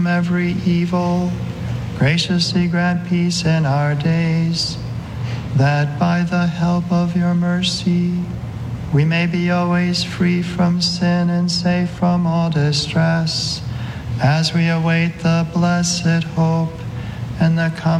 every evil, graciously grant peace in our days, that by the help of your mercy we may be always free from sin and safe from all distress, as we await the blessed hope and the coming